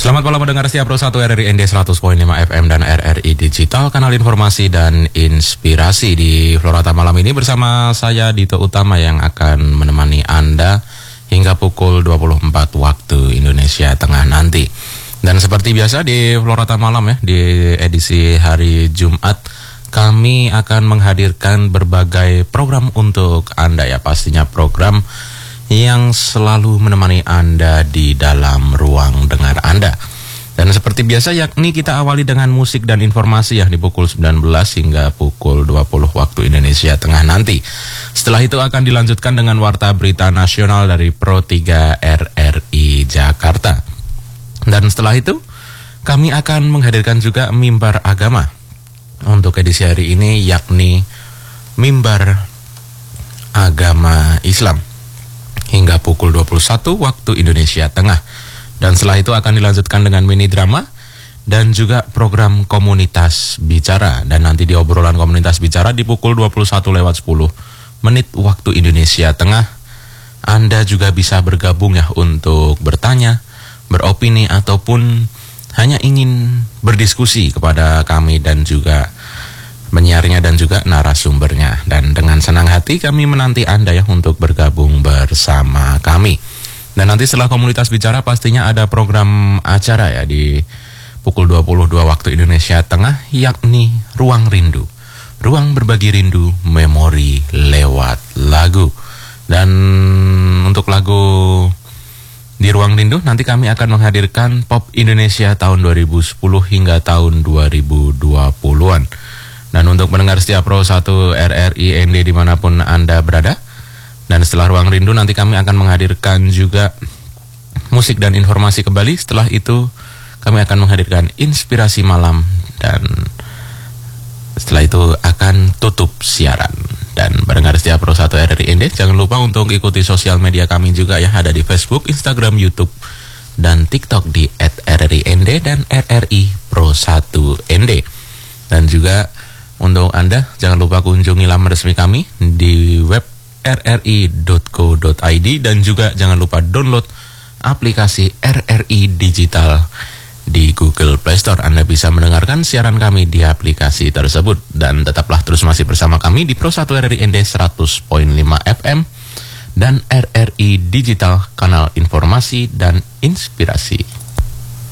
Selamat malam mendengar setia Pro 1 RRI ND 100.5 FM dan RRI Digital, kanal informasi dan inspirasi. Di Florata malam ini bersama saya Dito Utama yang akan menemani Anda hingga pukul 24 waktu Indonesia Tengah nanti. Dan seperti biasa di Florata malam ya, di edisi hari Jumat, kami akan menghadirkan berbagai program untuk Anda ya, pastinya program yang selalu menemani Anda di dalam ruang dengar Anda. Dan seperti biasa yakni kita awali dengan musik dan informasi ya di pukul 19 hingga pukul 20 waktu Indonesia Tengah nanti. Setelah itu akan dilanjutkan dengan warta berita nasional dari Pro 3 RRI Jakarta. Dan setelah itu kami akan menghadirkan juga mimbar agama untuk edisi hari ini, yakni mimbar agama Islam hingga pukul 21 waktu Indonesia Tengah. Dan setelah itu akan dilanjutkan dengan mini drama dan juga program komunitas bicara. Dan nanti di obrolan komunitas bicara di pukul 21:10 waktu Indonesia Tengah, Anda juga bisa bergabung ya untuk bertanya, beropini, ataupun hanya ingin berdiskusi kepada kami dan juga penyiarnya dan juga narasumbernya. Dan dengan senang hati kami menanti Anda ya untuk bergabung bersama kami. Dan nanti setelah komunitas bicara pastinya ada program acara ya di pukul 22 waktu Indonesia Tengah, yakni Ruang Rindu. Ruang berbagi rindu, memori lewat lagu. Dan untuk lagu di Ruang Rindu nanti kami akan menghadirkan pop Indonesia tahun 2010 hingga tahun 2020-an. Dan untuk mendengar setia Pro 1 RRI ND dimanapun Anda berada. Dan setelah Ruang Rindu nanti kami akan menghadirkan juga musik dan informasi kembali. Setelah itu kami akan menghadirkan inspirasi malam. Dan setelah itu akan tutup siaran. Dan mendengar setia Pro 1 RRI ND, jangan lupa untuk ikuti sosial media kami juga ya. Ada di Facebook, Instagram, YouTube, dan TikTok di @RRIND dan RRI Pro 1 ND. Dan juga untuk Anda, jangan lupa kunjungi laman resmi kami di web rri.co.id dan juga jangan lupa download aplikasi RRI Digital di Google Play Store. Anda bisa mendengarkan siaran kami di aplikasi tersebut. Dan tetaplah terus masih bersama kami di Pro 1 RRI ND 100.5 FM dan RRI Digital, kanal informasi dan inspirasi.